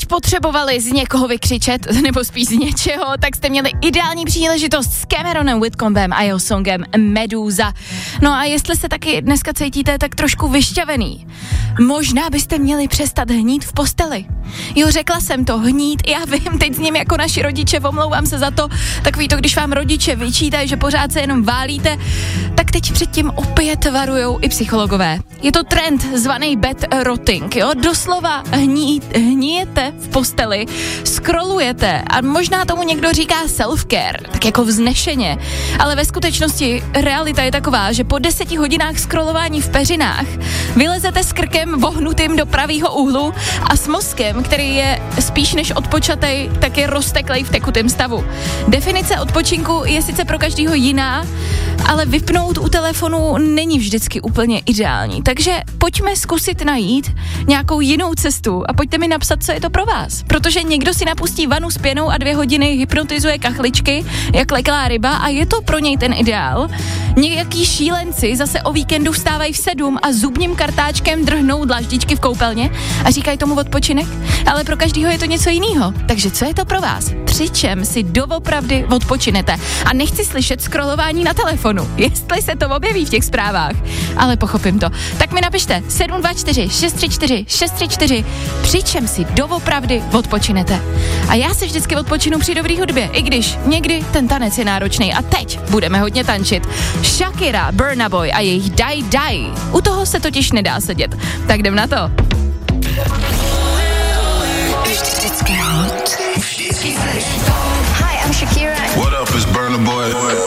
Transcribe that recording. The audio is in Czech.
potřebovali z někoho vykřičet, nebo spíš z něčeho, tak jste měli ideální příležitost s Cameronem Whitcombem a jeho songem Medusa. No a jestli se taky dneska cítíte tak trošku vyšťavený, možná byste měli přestat hnít v posteli. Jo, řekla jsem to, hnít, já vím, teď s ním jako naši rodiče, omlouvám se za to, takový to, když vám rodiče vyčítají, že pořád se jenom válíte, tak teď předtím opět varujou i psychologové. Je to trend zvaný bed rotting, jo, doslova hníjete v posteli, scrollujete a možná tomu někdo říká self-care, tak jako vznešeně, ale ve skutečnosti realita je taková, že po 10 hodinách scrollování v peřinách vylezete s krkem vohnutým do pravýho úhlu a s mozkem, který je spíš než odpočatej, tak je rozteklej v tekutém stavu. Definice odpočinku je sice pro každýho jiná, ale vypnout u telefonu není vždycky úplně ideální. Takže pojďme zkusit najít nějakou jinou cestu a pojďte mi napsat, co je to pro vás. Protože někdo si napustí vanu s pěnou a 2 hodiny hypnotizuje kachličky, jak leklá ryba a je to pro něj ten ideál. Nějaký šílenci zase o víkendu vstávají v 7 a zubním kartáčkem drhnou dlaždičky v koupelně a říkají tomu odpočinek, ale pro každýho je to něco jiného. Takže co je to pro vás? Přičem si doopravdy odpočinete. A nechci slyšet scrollování na telefonu, jestli se to objeví v těch zprávách. Ale pochopím to. Tak mi napište 724 634 634, přičem si doopravdy odpočinete. A já se vždycky odpočinu při dobrý hudbě, i když někdy ten tanec je náročný. A teď budeme hodně tančit. Shakira, Burna Boy a jejich Die Die. U toho se totiž nedá sedět. Tak jdem na to. Vždycky hot. Vždycky fresh. Hi, I'm Shakira. What up, it's Burna Boy.